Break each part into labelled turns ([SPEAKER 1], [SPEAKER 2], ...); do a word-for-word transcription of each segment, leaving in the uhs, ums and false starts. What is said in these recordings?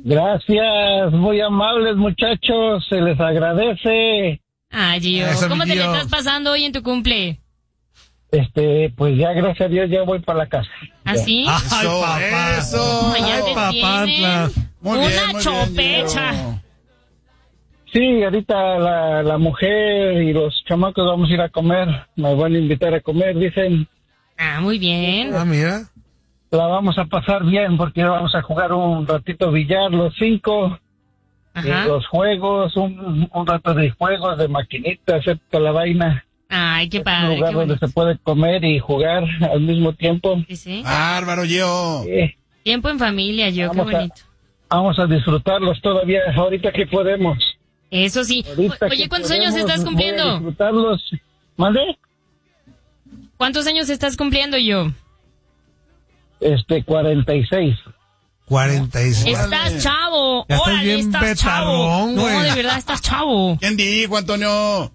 [SPEAKER 1] Gracias, muy amables muchachos, se les agradece.
[SPEAKER 2] Ah, Gio,
[SPEAKER 3] Eso,
[SPEAKER 2] ¿cómo
[SPEAKER 3] mi
[SPEAKER 2] te le
[SPEAKER 3] Gio.
[SPEAKER 2] estás pasando hoy en tu cumple?
[SPEAKER 1] Este, pues ya gracias a Dios ya voy para la casa.
[SPEAKER 2] ¿Así?
[SPEAKER 3] Ay,
[SPEAKER 4] Eso,
[SPEAKER 3] papá.
[SPEAKER 4] eso.
[SPEAKER 2] Ay, ya
[SPEAKER 3] Ay,
[SPEAKER 2] te
[SPEAKER 3] papantla.
[SPEAKER 2] tienen
[SPEAKER 4] Muy bien,
[SPEAKER 2] una
[SPEAKER 4] muy bien,
[SPEAKER 2] chopecha.
[SPEAKER 4] Gio.
[SPEAKER 1] Sí, ahorita la, la mujer y los chamacos vamos a ir a comer, nos van a invitar a comer, dicen,
[SPEAKER 2] Ah, muy bien.
[SPEAKER 3] Ah, mira.
[SPEAKER 1] la vamos a pasar bien porque vamos a jugar un ratito billar los cinco, y
[SPEAKER 2] Ajá.
[SPEAKER 1] los juegos, un, un rato de juegos, de maquinitas, toda la vaina.
[SPEAKER 2] Ay, qué
[SPEAKER 1] Es un
[SPEAKER 2] padre,
[SPEAKER 1] lugar
[SPEAKER 2] qué
[SPEAKER 1] donde
[SPEAKER 2] bonito.
[SPEAKER 1] se puede comer y jugar al mismo tiempo.
[SPEAKER 2] Sí, sí.
[SPEAKER 4] Bárbaro, Gio.
[SPEAKER 1] Eh,
[SPEAKER 2] Tiempo en familia, Gio, qué
[SPEAKER 1] Vamos a-
[SPEAKER 2] bonito.
[SPEAKER 1] vamos a disfrutarlos todavía ahorita que podemos.
[SPEAKER 2] Eso sí.
[SPEAKER 1] Ahorita
[SPEAKER 2] O- Oye,
[SPEAKER 1] que
[SPEAKER 2] ¿cuántos
[SPEAKER 1] podemos,
[SPEAKER 2] años estás
[SPEAKER 1] voy a
[SPEAKER 2] cumpliendo?
[SPEAKER 1] disfrutarlos. ¿Mande?
[SPEAKER 2] ¿Cuántos años estás cumpliendo, Gio?
[SPEAKER 1] Este, cuarenta y seis.
[SPEAKER 3] cuarenta y seis.
[SPEAKER 2] Estás chavo.
[SPEAKER 3] Ya estás
[SPEAKER 2] Órale,
[SPEAKER 3] bien
[SPEAKER 2] estás chavo.
[SPEAKER 3] betarrón,
[SPEAKER 2] No,
[SPEAKER 3] güey.
[SPEAKER 2] de verdad, estás chavo.
[SPEAKER 4] ¿Quién dijo, Antonio?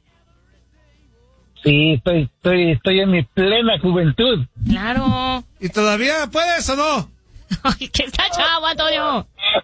[SPEAKER 1] Sí, estoy, estoy, estoy en mi plena juventud.
[SPEAKER 2] Claro.
[SPEAKER 3] ¿Y todavía puedes o no?
[SPEAKER 2] Ay, que está chavo, Antonio.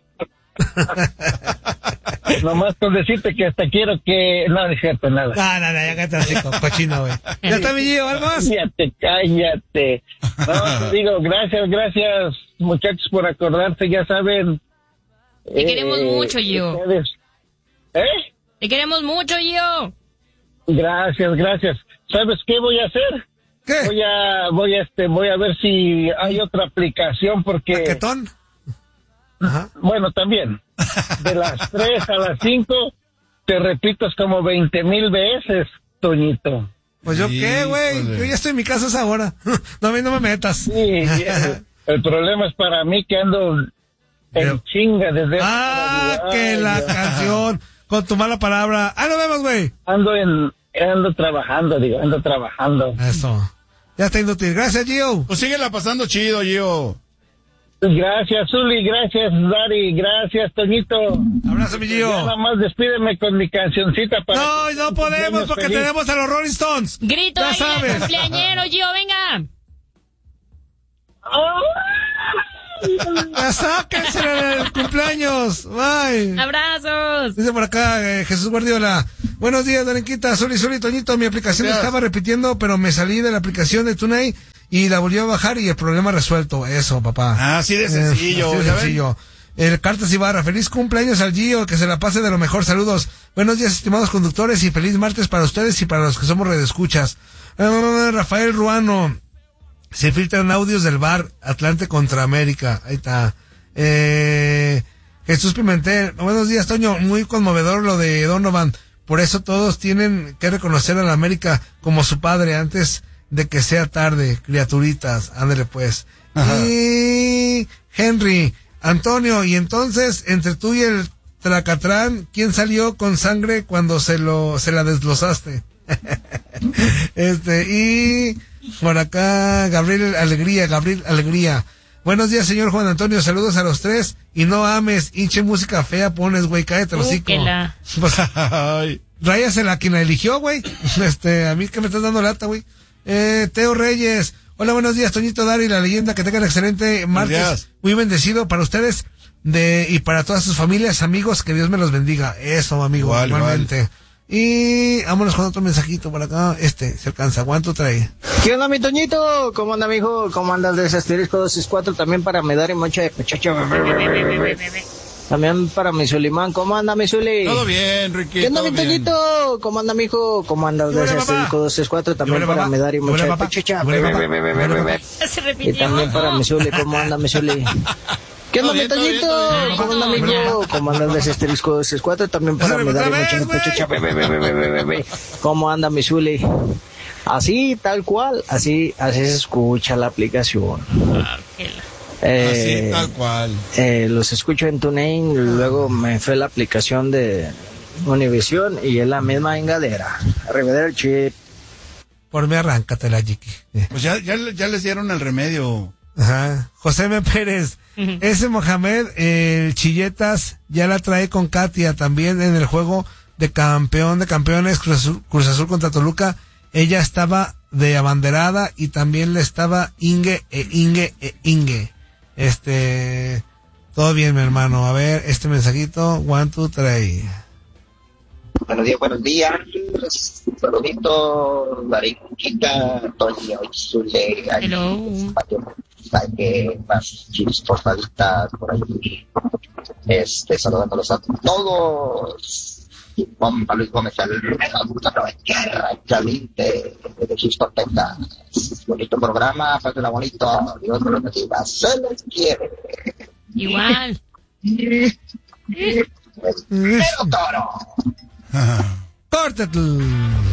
[SPEAKER 1] Nomás con decirte que hasta quiero que... No, no es cierto, nada.
[SPEAKER 3] No, no, no, ya cállate así, co- cochino, güey. Ya está, mi Gio, ¿algo más?
[SPEAKER 1] Cállate, cállate. No, te digo, gracias, gracias, muchachos, por acordarse, ya saben.
[SPEAKER 2] Te queremos mucho, Gio.
[SPEAKER 1] ustedes- ¿Eh?
[SPEAKER 2] Te queremos mucho, Gio.
[SPEAKER 1] Gracias, gracias. ¿Sabes qué voy a hacer?
[SPEAKER 3] ¿Qué?
[SPEAKER 1] Voy a, voy a, este, voy a ver si hay otra aplicación porque,
[SPEAKER 3] ¿Paquetón? Ajá.
[SPEAKER 1] bueno, también, de las tres a las cinco, te repitas como veinte mil veces, Toñito.
[SPEAKER 3] Pues yo qué, güey.
[SPEAKER 4] Híjole.
[SPEAKER 3] Yo ya estoy en mi casa a esa hora. No, a mí no me metas.
[SPEAKER 1] Sí, el, el problema es para mí que ando en
[SPEAKER 3] Pero-
[SPEAKER 1] chinga desde...
[SPEAKER 3] Ah,
[SPEAKER 1] Ay,
[SPEAKER 3] que la
[SPEAKER 1] Dios.
[SPEAKER 3] canción. Con tu mala palabra. Ah, nos vemos, güey.
[SPEAKER 1] Ando en, ando trabajando, digo, ando trabajando.
[SPEAKER 3] Eso. Ya está inútil. Gracias, Gio.
[SPEAKER 4] Pues síguela pasando chido, Gio.
[SPEAKER 1] Gracias, Zuli, gracias, Dari, gracias, Toñito.
[SPEAKER 3] Abrazo, mi
[SPEAKER 1] Ya
[SPEAKER 3] Gio.
[SPEAKER 1] nada más despídeme con mi cancioncita para...
[SPEAKER 3] No,
[SPEAKER 1] que-
[SPEAKER 3] no podemos
[SPEAKER 1] cumpleaños
[SPEAKER 3] porque
[SPEAKER 1] feliz.
[SPEAKER 3] tenemos a los Rolling Stones.
[SPEAKER 2] Grito
[SPEAKER 3] Ya
[SPEAKER 2] águila
[SPEAKER 3] sabes.
[SPEAKER 2] cumpleañero, Gio, venga.
[SPEAKER 3] Ya sáquense el cumpleaños. Bye.
[SPEAKER 2] Abrazos.
[SPEAKER 3] Dice por acá eh, Jesús Guardiola. Buenos días, Darenquita. Soli, Soli, Toñito. Mi aplicación
[SPEAKER 4] Gracias.
[SPEAKER 3] estaba repitiendo, pero me salí de la aplicación de TuneIn y la volví a bajar y el problema resuelto. Eso, papá.
[SPEAKER 4] Ah, así de sencillo,
[SPEAKER 3] Eh, así de
[SPEAKER 4] ¿ya ven?
[SPEAKER 3] sencillo. El Cartas Ibarra, feliz cumpleaños al Gio, que se la pase de lo mejor, saludos. Buenos días, estimados conductores, y feliz martes para ustedes y para los que somos redescuchas. Eh, Rafael Ruano, se filtran audios del bar Atlante contra América, ahí está. Eh, Jesús Pimentel, buenos días, Toño, muy conmovedor lo de Donovan, por eso todos tienen que reconocer a la América como su padre antes de que sea tarde, criaturitas, ándale pues.
[SPEAKER 4] Ajá.
[SPEAKER 3] Y Henry, Antonio, y entonces, entre tú y el Tracatrán, ¿quién salió con sangre cuando se lo, se la desglosaste? este, y por acá, Gabriel Alegría, Gabriel Alegría. Buenos días, señor Juan Antonio, saludos a los tres, y no ames, hinche música fea pones, güey, cállate los hocico.
[SPEAKER 2] Úquela.
[SPEAKER 3] Pues,
[SPEAKER 4] Ay.
[SPEAKER 3] ráyasela a quien la eligió, güey. Este, a mí que me estás dando lata, güey. Eh, Teo Reyes. Hola, buenos días, Toñito, Dari, la leyenda, que tengan excelente martes.
[SPEAKER 4] días.
[SPEAKER 3] Muy bendecido para ustedes de y para todas sus familias, amigos, que Dios me los bendiga. Eso, amigo,
[SPEAKER 4] Igual,
[SPEAKER 3] igualmente. Y vámonos con otro mensajito por acá. Este, se alcanza. ¿Cuánto trae?
[SPEAKER 5] ¿Qué onda, mi Toñito? ¿Cómo anda, mijo? ¿Cómo andas de ese asterisco dos seis cuatro? También para Medar y Mocha de Pechacho. También para mi Sulimán. ¿Cómo anda, mi Zuli?
[SPEAKER 4] Todo bien, Ricky.
[SPEAKER 5] ¿Qué onda,
[SPEAKER 4] todo
[SPEAKER 5] mi
[SPEAKER 4] bien.
[SPEAKER 5] Toñito? ¿Cómo anda, mijo? ¿Cómo andas
[SPEAKER 3] ¿Qué
[SPEAKER 5] de
[SPEAKER 3] huele,
[SPEAKER 5] ese
[SPEAKER 3] papá?
[SPEAKER 5] asterisco dos seis cuatro? También
[SPEAKER 3] ¿Qué huele,
[SPEAKER 5] para
[SPEAKER 3] papá?
[SPEAKER 5] Medar y
[SPEAKER 3] ¿Qué huele,
[SPEAKER 5] Mocha de
[SPEAKER 3] papá?
[SPEAKER 5] Pechacha.
[SPEAKER 3] ¿Qué huele, papá? ¿Qué huele, papá?
[SPEAKER 2] Ya se
[SPEAKER 5] Y
[SPEAKER 2] repitió.
[SPEAKER 5] también para mi Zuli. ¿Cómo anda, mi Zuli? ¿Qué onda,
[SPEAKER 4] Todo
[SPEAKER 5] mi
[SPEAKER 4] bien, todo bien,
[SPEAKER 5] Toñito?
[SPEAKER 4] todo bien.
[SPEAKER 5] ¿Cómo anda, mijo? ¿Cómo andas de ese asterisco dos seis cuatro? También para
[SPEAKER 3] Otra
[SPEAKER 5] Medar y
[SPEAKER 3] vez,
[SPEAKER 5] Mocha de
[SPEAKER 3] güey.
[SPEAKER 5] Pechacha. ¿Cómo anda, mi Zuli? Así, tal cual. Así, así se escucha la aplicación.
[SPEAKER 2] Ah, qué la-
[SPEAKER 5] Eh,
[SPEAKER 4] Así, tal cual.
[SPEAKER 5] eh, los escucho en TuneIn, luego me fue la aplicación de Univision y es la misma engadera. Arrivederci.
[SPEAKER 3] Por mí arráncatela, Jiki. Eh.
[SPEAKER 4] Pues ya, ya, ya les dieron el remedio.
[SPEAKER 3] Ajá. José M. Pérez. Ese Mohamed, el Chilletas, ya la trae con Katia también en el juego de campeón de campeones Cruz Azul, Cruz Azul contra Toluca. Ella estaba de abanderada y también le estaba Inge e Inge e Inge. Este, Todo bien, mi hermano. A ver, este mensajito. One, two, three.
[SPEAKER 6] Buenos días, buenos días. Saludito, Mariquita, Toño, Zule,
[SPEAKER 2] Hello.
[SPEAKER 6] que más chispostaditas por ahí. Este, saludándolos a todos. Juan Luis Gómez, el tierra caliente de Chispostecas. Bonito programa, pásenla bonito. Dios me lo bendiga. Se les quiere.
[SPEAKER 2] Igual.
[SPEAKER 6] Pero toro.
[SPEAKER 3] Córtate.